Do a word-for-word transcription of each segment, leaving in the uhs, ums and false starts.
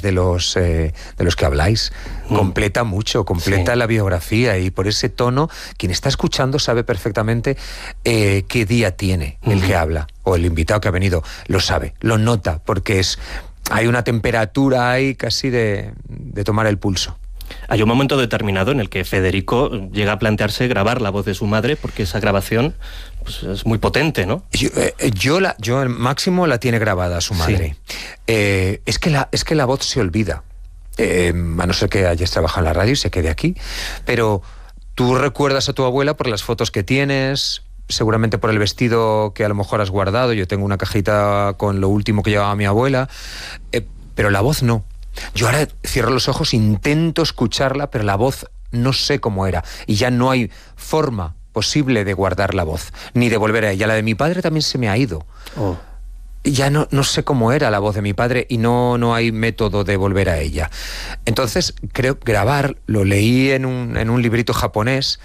de los eh, de los que habláis. Mm. Completa mucho, completa sí. la biografía, y por ese tono, quien está escuchando sabe perfectamente eh, qué día tiene mm. el que habla, o el invitado que ha venido, lo sabe, lo nota, porque es hay una temperatura ahí casi de, de tomar el pulso. Hay un momento determinado en el que Federico llega a plantearse grabar la voz de su madre, porque esa grabación pues, es muy potente, ¿no? Yo, eh, yo, la, yo el Máximo la tiene grabada su madre. Sí. Eh, es, que la, es que la voz se olvida, eh, a no ser que hayas trabajado en la radio y se quede aquí, pero tú recuerdas a tu abuela por las fotos que tienes, seguramente por el vestido que a lo mejor has guardado. Yo tengo una cajita con lo último que llevaba mi abuela, eh, pero la voz no. Yo ahora cierro los ojos, intento escucharla, pero la voz no sé cómo era, y ya no hay forma posible de guardar la voz, ni de volver a ella. La de mi padre también se me ha ido. Oh. Ya no, no sé cómo era la voz de mi padre, y no, no hay método de volver a ella. Entonces, creo grabar, lo leí en un, en un librito japonés,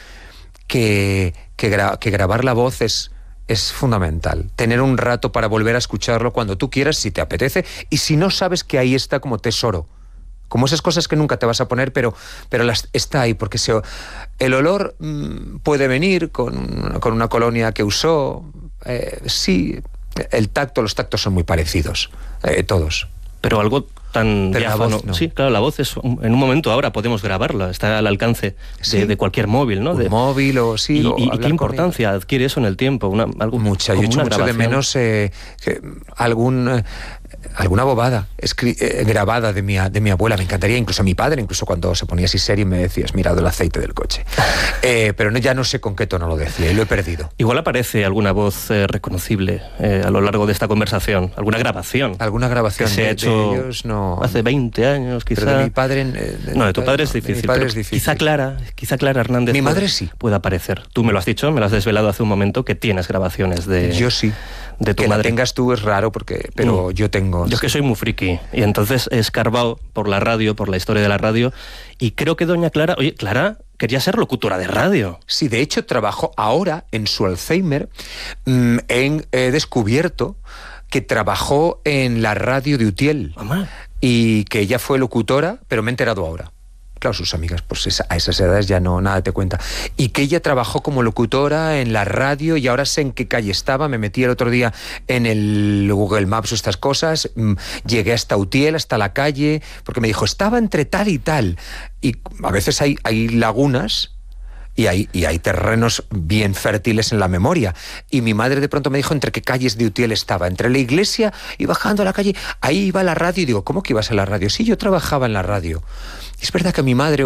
que, que, gra, que grabar la voz es... es fundamental, tener un rato para volver a escucharlo cuando tú quieras, si te apetece, y si no, sabes que ahí está como tesoro, como esas cosas que nunca te vas a poner, pero, pero las, está ahí, porque se, el olor mmm, puede venir con, con una colonia que usó, eh, sí, el tacto, los tactos son muy parecidos, eh, todos. Pero algo tan Pero diáfano. la voz no. Sí, claro, la voz es en un momento ahora podemos grabarla, está al alcance sí. de, de cualquier móvil, ¿no? Un de, móvil o sí. Y, o y, ¿y qué importancia adquiere eso en el tiempo? Una, algo, Mucha, yo echo mucho de menos eh, que algún... Eh, alguna bobada escri eh, grabada de mi, de mi abuela. Me encantaría, incluso a mi padre, incluso cuando se ponía así serio me decías, mirado el aceite del coche. Eh, pero no, ya no sé con qué tono lo decía, y lo he perdido. Igual aparece alguna voz eh, reconocible eh, a lo largo de esta conversación, alguna grabación. Alguna grabación que se de, ha hecho de ellos, no. Hace veinte años, quizá. Pero de mi padre... Eh, de no, de tu padre es difícil. Mi padre pero es difícil. Quizá Clara, quizá Clara Hernández. Mi madre sí. Puede aparecer. Tú me lo has dicho, me lo has desvelado hace un momento, que tienes grabaciones de... Yo sí. De tu que madre. La tengas tú es raro, porque, pero mm. yo tengo... Yo es que soy muy friki, y entonces he escarbado por la radio, por la historia de la radio, y creo que doña Clara... Oye, Clara quería ser locutora de radio. Sí, de hecho trabajó ahora, en su Alzheimer, mmm, en, he descubierto que trabajó en la radio de Utiel. Mamá. Y que ella fue locutora, pero me he enterado ahora. Claro, sus amigas, pues esa, a esas edades ya no, nada te cuenta. Y que ella trabajó como locutora en la radio, y ahora sé en qué calle estaba. Me metí el otro día en el Google Maps o estas cosas, mmm, llegué hasta Utiel, hasta la calle, porque me dijo, estaba entre tal y tal. Y a veces hay, hay lagunas, y hay, y hay terrenos bien fértiles en la memoria. Y mi madre de pronto me dijo entre qué calles de Utiel estaba, entre la iglesia y bajando a la calle. Ahí iba la radio, y digo, ¿cómo que ibas a la radio? Sí, yo trabajaba en la radio. Y es verdad que mi madre,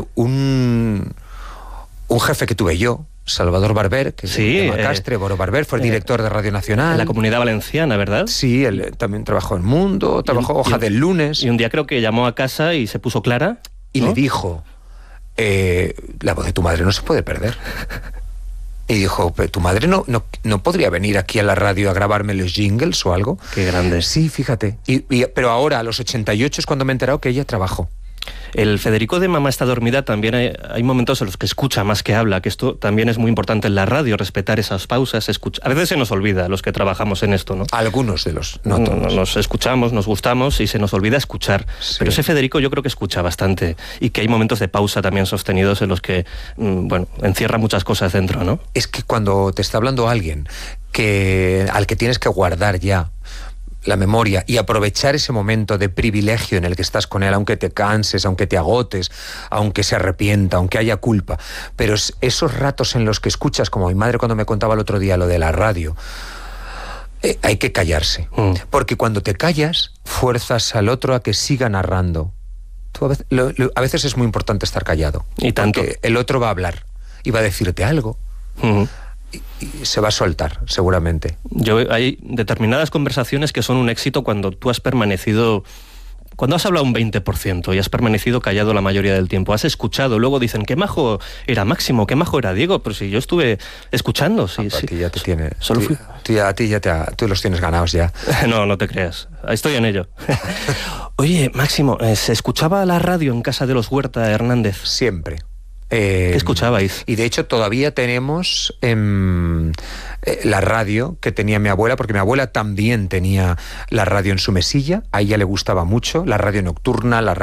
un, un jefe que tuve yo, Salvador Barber, que sí, es de Macastre, eh, Boro Barber, fue el director eh, de Radio Nacional. En la Comunidad Valenciana, ¿verdad? Sí, él también trabajó en Mundo, trabajó Hoja del Lunes. Y un día creo que llamó a casa y se puso Clara, y ¿no? le dijo, eh, la voz de tu madre no se puede perder. Y dijo, pero tu madre no, no, no podría venir aquí a la radio a grabarme los jingles o algo. Qué grande. Sí, fíjate. Y, y, pero ahora, a los ochenta y ocho, es cuando me he enterado que ella trabajó. El Federico de Mamá está dormida también hay, hay momentos en los que escucha más que habla, que esto también es muy importante en la radio, respetar esas pausas, escuchar. A veces se nos olvida, los que trabajamos en esto, ¿no? Algunos de los, no todos. Nos escuchamos, nos gustamos y se nos olvida escuchar. Sí. Pero ese Federico yo creo que escucha bastante, y que hay momentos de pausa también sostenidos en los que, bueno, encierra muchas cosas dentro, ¿no? Es que cuando te está hablando alguien que, al que tienes que guardar ya la memoria y aprovechar ese momento de privilegio en el que estás con él, aunque te canses, aunque te agotes, aunque se arrepienta, aunque haya culpa, pero esos ratos en los que escuchas, como mi madre cuando me contaba el otro día lo de la radio, eh, hay que callarse, mm. porque cuando te callas fuerzas al otro a que siga narrando. Tú a, veces, lo, lo, a veces es muy importante estar callado, y tanto, porque el otro va a hablar y va a decirte algo. Mm. Y se va a soltar, seguramente. Yo, hay determinadas conversaciones que son un éxito cuando tú has permanecido... Cuando has hablado un veinte por ciento y has permanecido callado la mayoría del tiempo, has escuchado, luego dicen, qué majo era Máximo, qué majo era Diego, pero si yo estuve escuchando... Sí, ah, sí. A ti ya te tiene... Solo tú, fui... tú ya, a ti ya te ha, tú los tienes ganados ya. No, no te creas. Estoy en ello. Oye, Máximo, ¿se escuchaba la radio en casa de los Huerta Hernández? Siempre. Eh, ¿Qué escuchabais? Y de hecho todavía tenemos eh, eh, la radio que tenía mi abuela, porque mi abuela también tenía la radio en su mesilla, a ella le gustaba mucho, la radio nocturna, la